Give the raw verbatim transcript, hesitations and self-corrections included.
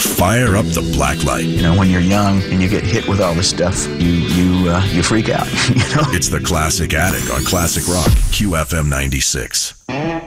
Fire up the black light. You know, when you're young and you get hit with all this stuff, you you uh, you freak out. You know, it's the Classic Attic on Classic Rock Q F M ninety-six.